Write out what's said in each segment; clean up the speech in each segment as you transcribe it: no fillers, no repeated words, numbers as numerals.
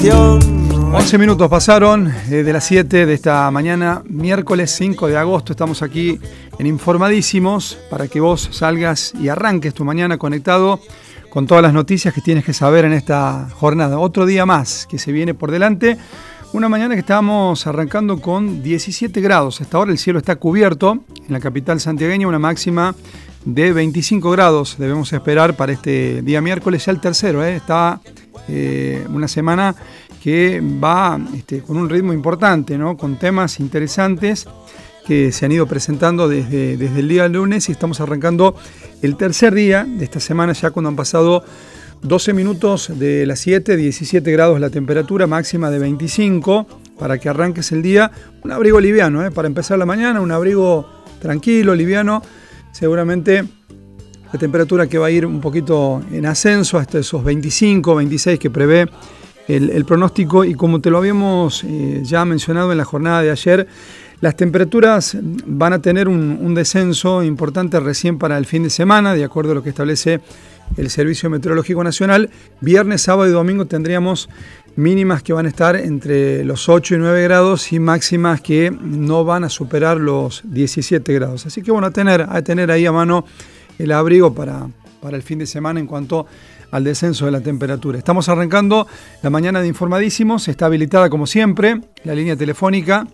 cuestión. 11 minutos pasaron de las 7 de esta mañana, miércoles 5 de agosto. Estamos aquí en Informadísimos para que vos salgas y arranques tu mañana conectado con todas las noticias que tienes que saber en esta jornada. Otro día más que se viene por delante. Una mañana que estábamos arrancando con 17 grados. Hasta ahora el cielo está cubierto en la capital santiagueña, una máxima de 25 grados. Debemos esperar para este día miércoles, ya el tercero. Está una semana que va con un ritmo importante, ¿no? Con temas interesantes que se han ido presentando desde el día lunes, y estamos arrancando el tercer día de esta semana, ya cuando han pasado 12 minutos de las 7, 17 grados la temperatura, máxima de 25, para que arranques el día. Un abrigo liviano, para empezar la mañana, un abrigo tranquilo, liviano. Seguramente la temperatura que va a ir un poquito en ascenso hasta esos 25, 26 que prevé el pronóstico, y como te lo habíamos ya mencionado en la jornada de ayer, las temperaturas van a tener un descenso importante recién para el fin de semana, de acuerdo a lo que establece el Servicio Meteorológico Nacional. Viernes, sábado y domingo tendríamos mínimas que van a estar entre los 8 y 9 grados y máximas que no van a superar los 17 grados. Así que bueno, a tener ahí a mano el abrigo para el fin de semana en cuanto al descenso de la temperatura. Estamos arrancando la mañana de Informadísimos. Está habilitada como siempre la línea telefónica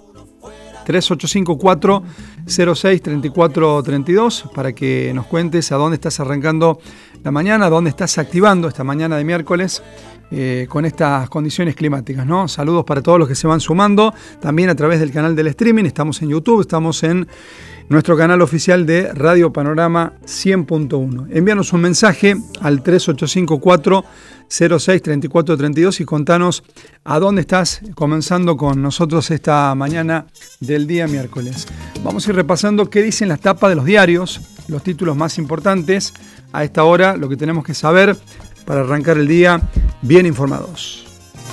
3854-06-3432 para que nos cuentes a dónde estás arrancando la mañana, a dónde estás activando esta mañana de miércoles con estas condiciones climáticas, ¿no? Saludos para todos los que se van sumando, también a través del canal del streaming. Estamos en YouTube, estamos en nuestro canal oficial de Radio Panorama 100.1. Envíanos un mensaje al 3854-06-3432 y contanos a dónde estás comenzando con nosotros esta mañana del día miércoles. Vamos a ir repasando qué dicen las tapas de los diarios, los títulos más importantes a esta hora, lo que tenemos que saber para arrancar el día bien informados.